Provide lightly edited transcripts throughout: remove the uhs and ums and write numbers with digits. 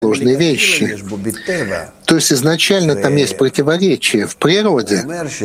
противоположные вещи. То есть изначально там есть противоречие в природе.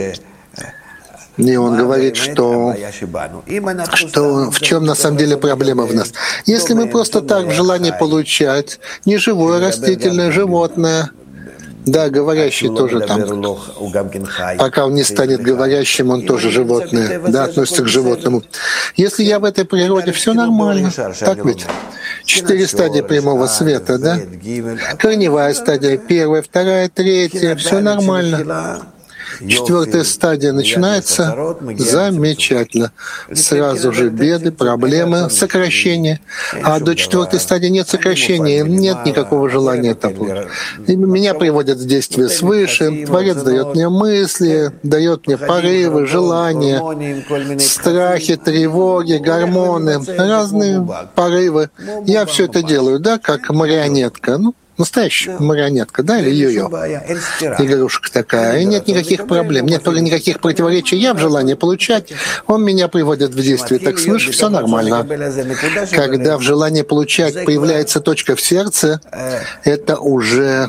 И он говорит, что в чем на самом деле проблема в нас. Если мы просто так в желании получать неживое, растительное, животное, да, говорящий тоже там. Пока он не станет говорящим, он тоже животное, да, относится к животному. Если я в этой природе, все нормально. Так ведь? 4 стадии прямого света, да? Корневая стадия, 1, 2, 3, все нормально. 4 стадия начинается замечательно. Сразу же беды, проблемы, сокращение. А до 4 стадии нет сокращения, нет никакого желания того. Меня приводят в действие свыше, Творец дает мне мысли, дает мне порывы, желания, страхи, тревоги, гормоны, разные порывы. Я все это делаю, да, как марионетка. Настоящая марионетка, да, или йо-йо? Игрушка такая. И нет никаких проблем, нет никаких противоречий. Я в желании получать, он меня приводит в действие. Так свыше все нормально. Когда в желании получать появляется точка в сердце, это уже...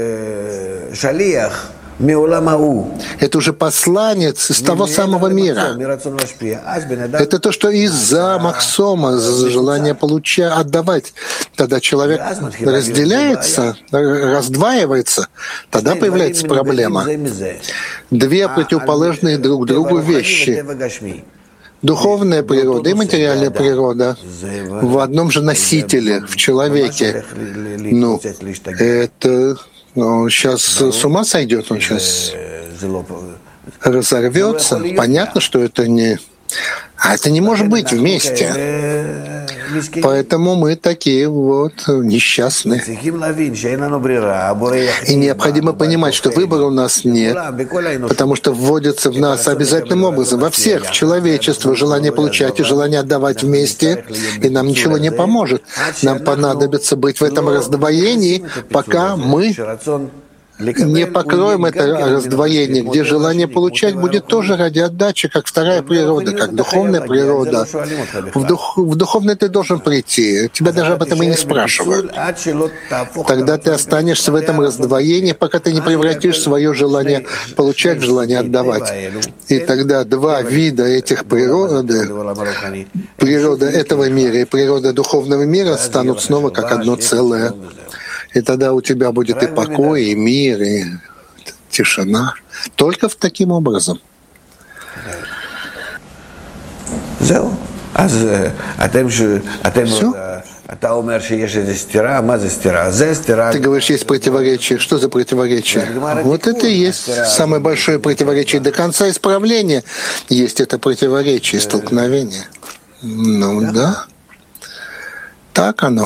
Это уже посланец из того самого мира. Это то, что из-за махсома, из-за желания получать, отдавать. Тогда человек разделяется, раздваивается, тогда появляется проблема. 2 противоположные друг другу вещи. Духовная природа и материальная природа в одном же носителе, в человеке. Это... Он сейчас с ума сойдет, он сейчас разорвется. Понятно, что это не... А это не может быть вместе. Поэтому мы такие вот несчастные. И необходимо понимать, что выбора у нас нет, потому что вводится в нас обязательным образом, во всех, в человечество, желание получать и желание отдавать вместе, и нам ничего не поможет. Нам понадобится быть в этом раздвоении, пока мы не покроем это раздвоение, где желание получать будет тоже ради отдачи, как вторая природа, как духовная природа. В духовной ты должен прийти. Тебя даже об этом и не спрашивают. Тогда ты останешься в этом раздвоении, пока ты не превратишь свое желание получать в желание отдавать. И тогда 2 вида этих природы, природа этого мира и природа духовного мира, станут снова как одно целое. И тогда у тебя будет и покой, и мир, и тишина. Только таким образом. Все? Ты говоришь, есть противоречие. Что за противоречие? Вот это и есть самое большое противоречие. До конца исправления есть это противоречие, столкновение. Ну да. Так оно.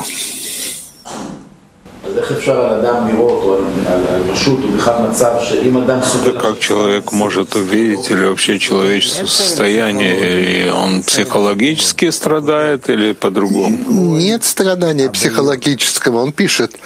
Как человек может увидеть, или вообще человечество состояние, и он психологически страдает или по-другому? Нет страдания психологического, он пишет,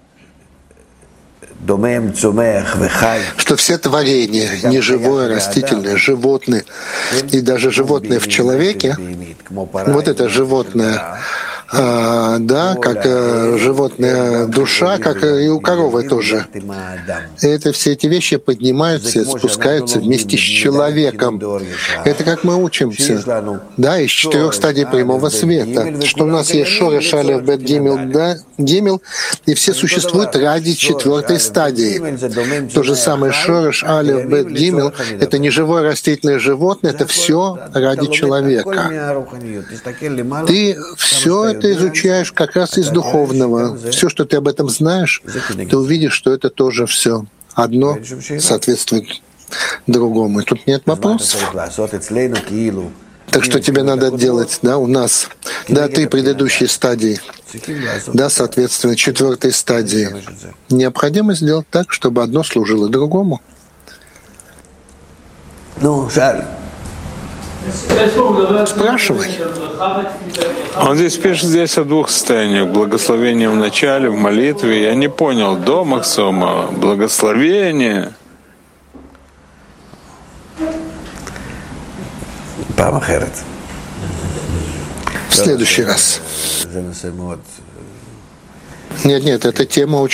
что все творения, неживое, растительное, животные, и даже животные в человеке, вот это животное, да, как животная душа, как и у коровы тоже. Это все эти вещи поднимаются и спускаются вместе с человеком. Это как мы учимся, да, из 4 стадий прямого света. Что у нас есть шореш, алеф, бет, гимел, да, гимел, и все существуют ради 4 стадии. То же самое шореш, алеф, бет, гимел — это не живое растительное животное, это все ради человека. Ты все это изучаешь как раз из духовного. Все, что ты об этом знаешь, ты увидишь, что это тоже все одно соответствует другому. И тут нет вопросов. Так что тебе надо делать, да, у нас, да, 3 предыдущие стадии, да, соответственно, 4 стадии. Необходимо сделать так, чтобы одно служило другому. Ну, жаль. Спрашивай. Он здесь пишет о 2 состояниях. Благословение в начале, в молитве. Я не понял, до Махсома, благословение. В следующий раз. Нет, эта тема очень